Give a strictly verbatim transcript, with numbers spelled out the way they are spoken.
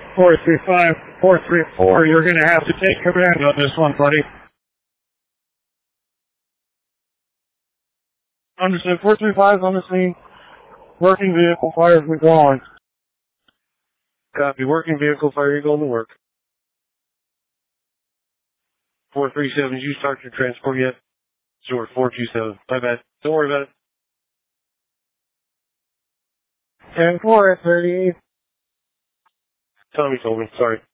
four three five, four three four, you're going to have to take command on this one, buddy. Understood. four three five on the scene. Working vehicle fires withdrawing. Copy. Working vehicle fire, you're going to work. four three seven, did you start your transport yet? Sure, four two seven. My bad. Don't worry about it. ten four at thirty-eight. Tommy told me. Sorry.